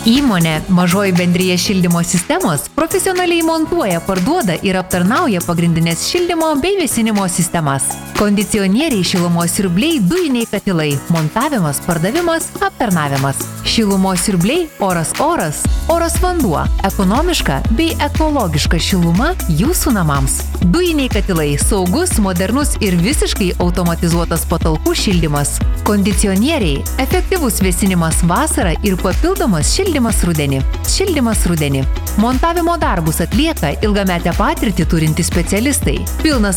Įmonė Mažoji bendrija šildymo sistemos profesionaliai montuoja, parduoda ir aptarnauja pagrindinės šildymo bei vėsinimo sistemas. Kondicionieriai, šilumos siurbliai, dujiniai katilai, montavimas, pardavimas, aptarnavimas. Šilumos siurbliai, oras, oras vanduo, ekonomiška bei ekologiška šiluma jūsų namams. Dujiniai katilai, saugus, modernus ir visiškai automatizuotas patalpų šildymas. Kondicionieriai, efektyvus vėsinimas vasarą ir papildomas šildymas rudenį. Šildymas rudenį. Montavimo darbus atlieka ilgametę patirtį turintys specialistai. Pilnas